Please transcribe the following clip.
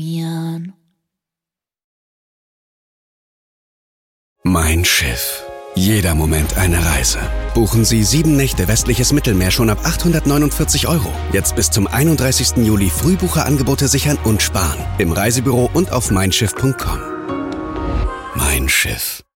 Mein Schiff. Jeder Moment eine Reise. Buchen Sie 7 Nächte westliches Mittelmeer schon ab 849 €. Jetzt bis zum 31. Juli Frühbucherangebote sichern und sparen. Im Reisebüro und auf meinschiff.com. Mein Schiff.